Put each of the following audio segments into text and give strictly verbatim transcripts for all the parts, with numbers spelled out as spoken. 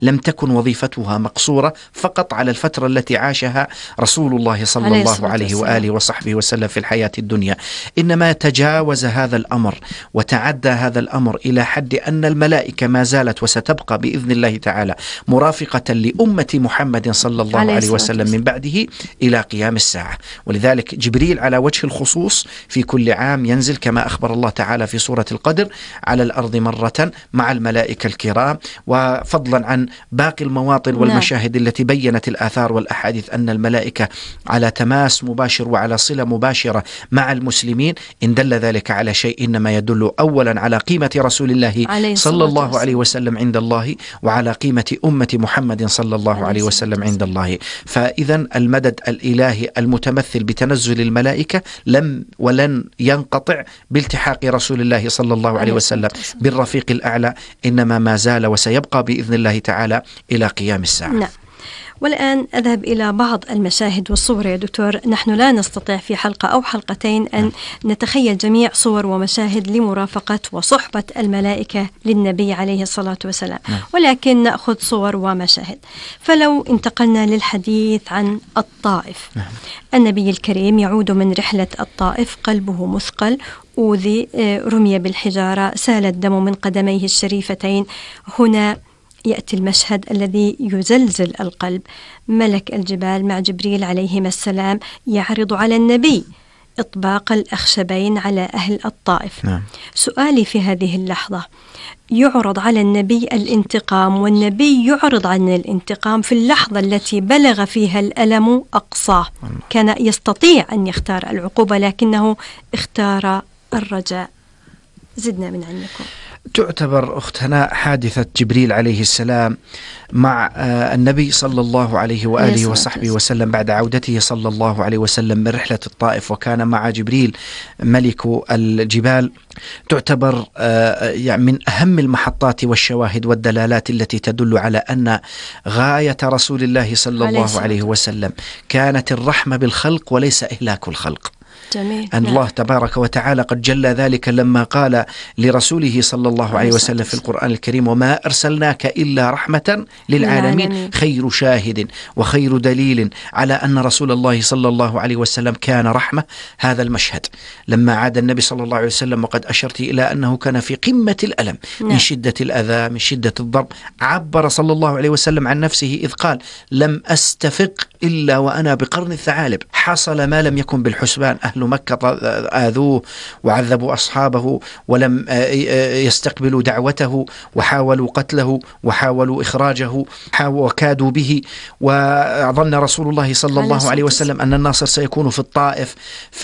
لم تكن وظيفتها مقصورة فقط على الفترة التي عاشها رسول الله صلى عليه الله الصلاة عليه والسلام. وآله وصحبه وسلم في الحياة الدنيا، إنما تجاوز هذا الأمر وتعدى هذا الأمر إلى حد أن الملائكة ما زالت وستبقى بإذن الله تعالى مرافقة لأمة محمد صلى الله عليه عليه الصلاة وسلم والسلام. من بعده إلى قيام الساعة. ولذلك جبريل على وجه الخصوص في كل عام ينزل كما أخبر الله تعالى في سورة القدر على الأرض مرة مع الملائكة الكرام، وفضلا عن باقي المواطن والمشاهد التي بينت الآثار والأحاديث أن الملائكة على تماس مباشر وعلى صلة مباشرة مع المسلمين. إن دل ذلك على شيء إنما يدل أولا على قيمة رسول الله صلى الله عليه وسلم عند الله، وعلى قيمة أمة محمد صلى الله عليه وسلم عند الله. فإذا المدد الإلهي المتمثل بتنزل الملائكة لم ولن ينقطع بالتحاق رسول الله صلى الله عليه وسلم بالرفيق الأعلى، إنما ما زال وسيبقى بإذن الله تعالى إلى قيام الساعة. نعم. والآن أذهب إلى بعض المشاهد والصور يا دكتور. نحن لا نستطيع في حلقة أو حلقتين أن نتخيل جميع صور ومشاهد لمرافقة وصحبة الملائكة للنبي عليه الصلاة والسلام، ولكن نأخذ صور ومشاهد. فلو انتقلنا للحديث عن الطائف، النبي الكريم يعود من رحلة الطائف قلبه مثقل، أوذي، رمي بالحجارة، سال الدم من قدميه الشريفتين. هنا يأتي المشهد الذي يزلزل القلب. ملك الجبال مع جبريل عليهما السلام يعرض على النبي إطباق الأخشبين على أهل الطائف. نعم. سؤالي في هذه اللحظة، يعرض على النبي الانتقام، والنبي يعرض عن الانتقام في اللحظة التي بلغ فيها الألم أقصاه. كان يستطيع أن يختار العقوبة لكنه اختار الرجاء. زدنا من علمكم. تعتبر أخت هناء حادثة جبريل عليه السلام مع النبي صلى الله عليه وآله وصحبه وسلم بعد عودته صلى الله عليه وسلم من رحلة الطائف، وكان مع جبريل ملك الجبال، تعتبر يعني من أهم المحطات والشواهد والدلالات التي تدل على أن غاية رسول الله صلى الله عليه وسلم كانت الرحمة بالخلق وليس إهلاك الخلق. جميل. أن الله تبارك وتعالى قد جل ذلك لما قال لرسوله صلى الله عليه وسلم في القرآن الكريم: وما أرسلناك إلا رحمة للعالمين. خير شاهد وخير دليل على أن رسول الله صلى الله عليه وسلم كان رحمة هذا المشهد لما عاد النبي صلى الله عليه وسلم، وقد أشرت إلى أنه كان في قمة الألم من شدة الأذى من شدة الضرب. عبر صلى الله عليه وسلم عن نفسه إذ قال: لم أستفق إلا وأنا بقرن الثعالب. حصل ما لم يكن بالحسبان، أهل مكة آذوه وعذبوا أصحابه ولم يستقبلوا دعوته وحاولوا قتله وحاولوا إخراجه وكادوا به، وظن رسول الله صلى الله عليه وسلم أن الناصر سيكون في الطائف،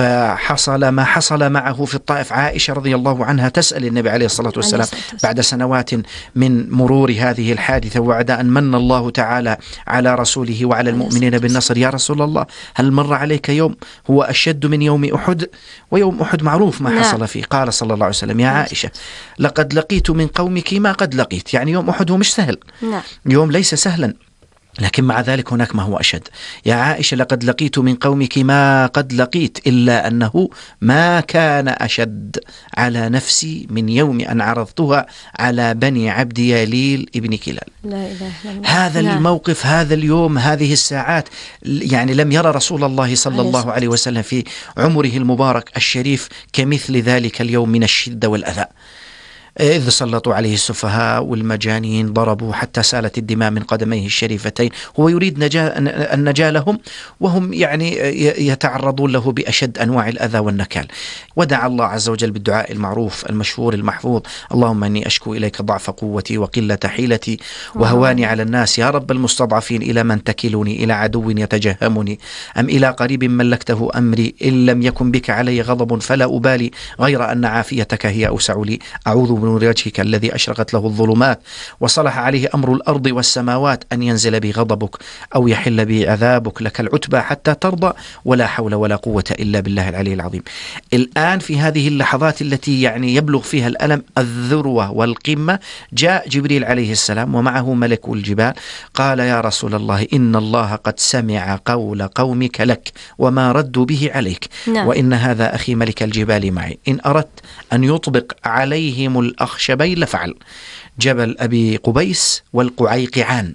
فحصل ما حصل معه في الطائف. عائشة رضي الله عنها تسأل النبي عليه الصلاة والسلام بعد سنوات من مرور هذه الحادثة وبعد أن من الله تعالى على رسوله وعلى المؤمنين بالنصر: يا رسول الله، هل مر عليك يوم هو أشد من يوم أحد؟ ويوم أحد معروف ما حصل فيه. قال صلى الله عليه وسلم: يا عائشة، لقد لقيت من قومك ما قد لقيت. يعني يوم أحد هو مش سهل، يوم ليس سهلا، لكن مع ذلك هناك ما هو أشد. يا عائشة، لقد لقيت من قومك ما قد لقيت، إلا أنه ما كان أشد على نفسي من يوم أن عرضتها على بني عبد ياليل ابن كلال. لا إله إلا الله. هذا لا. الموقف، هذا اليوم، هذه الساعات، يعني لم يرى رسول الله صلى الله عليه وسلم في عمره المبارك الشريف كمثل ذلك اليوم من الشدة والأذى. إذ سلطوا عليه السفهاء والمجانين، ضربوا حتى سالت الدماء من قدميه الشريفتين. هو يريد النجاة لهم وهم يعني يتعرضون له بأشد أنواع الأذى والنكال. ودعا الله عز وجل بالدعاء المعروف المشهور المحفوظ: اللهم إني أشكو إليك ضعف قوتي وقلة حيلتي وهواني على الناس، يا رب المستضعفين، إلى من تكلني؟ إلى عدو يتجهمني أم إلى قريب ملكته أمري؟ إن لم يكن بك علي غضب فلا أبالي، غير أن عافيتك هي أوسع لي. أعوذ بنور وجهك الذي أشرقت له الظلمات وصلح عليه أمر الأرض والسماوات أن ينزل بي غضبك أو يحل بي عذابك، لك العتبى حتى ترضى، ولا حول ولا قوة إلا بالله العلي العظيم. الآن في هذه اللحظات التي يعني يبلغ فيها الألم الذروة والقمة، جاء جبريل عليه السلام ومعه ملك الجبال، قال: يا رسول الله، إن الله قد سمع قول قومك لك وما ردوا به عليك، نعم. وإن هذا أخي ملك الجبال معي، إن أردت أن يطبق عليهم الأخشبين لفعل. جبل أبي قبيس والقعيقعان.